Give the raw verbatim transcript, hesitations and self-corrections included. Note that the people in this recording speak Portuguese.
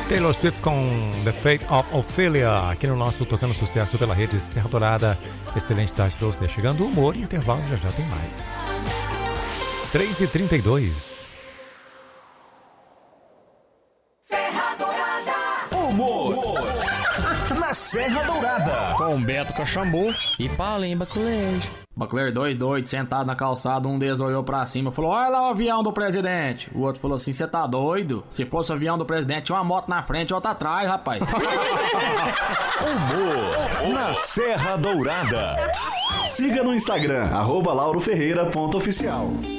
Taylor Swift com The Fate of Ophelia, aqui no nosso Tocando Sucesso pela rede Serra Dourada. Excelente tarde para você. Chegando o humor, intervalo, já já tem mais. três e trinta e dois. Serra Dourada. Humor na Serra Dourada. Com Beto Cachambu e Paulinho Baculejo. Baculeiro, dois doidos, sentado na calçada, um deles olhou pra cima e falou: olha lá o avião do presidente. O outro falou assim: você tá doido? Se fosse o avião do presidente, tinha uma moto na frente e outra atrás, rapaz. Humor na Serra Dourada. Siga no Instagram, arroba lauro ferreira ponto oficial.